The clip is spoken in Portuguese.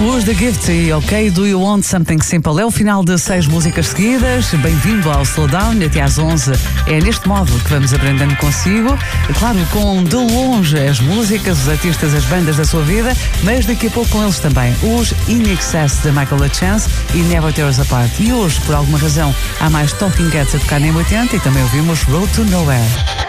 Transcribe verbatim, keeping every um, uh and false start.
Os The Gift e OK, Do You Want Something Simple? É o final de seis músicas seguidas. Bem-vindo ao Slowdown. Até às onze é neste modo que vamos aprendendo consigo. Claro, com de longe as músicas, os artistas, as bandas da sua vida, mas daqui a pouco com eles também. Os In Excess de Michael LaChance e Never Tear Us Apart. E hoje, por alguma razão, há mais Talking Heads a tocar em oitenta e também ouvimos Road to Nowhere.